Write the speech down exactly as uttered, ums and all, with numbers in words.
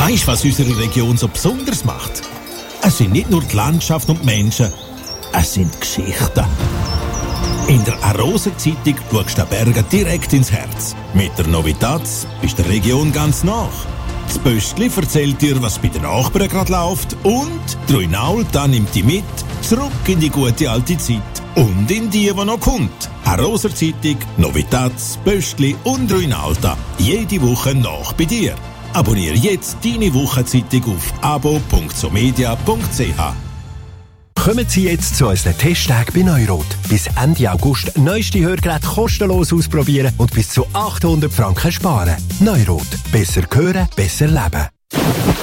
Weisst du, was unsere Region so besonders macht? Es sind nicht nur die Landschaft und die Menschen, es sind Geschichten. In der Arosa Zeitung schaust du den Bergen direkt ins Herz. Mit der Novitatz bist du der Region ganz nach. Das Pöstli erzählt dir, was bei den Nachbarn gerade läuft, und die Ruinalta nimmt dich mit zurück in die gute alte Zeit und in die, die noch kommt. Arosa Zeitung, Novitatz, Pöstli und Ruinalta. Jede Woche nach bei dir. Abonniere jetzt deine Wochenzeitung auf abo punkt somedia punkt c h. Kommen Sie jetzt zu unseren Testtagen bei Neurot. Bis Ende August neueste Hörgeräte kostenlos ausprobieren und bis zu achthundert Franken sparen. Neurot. Besser hören, besser leben.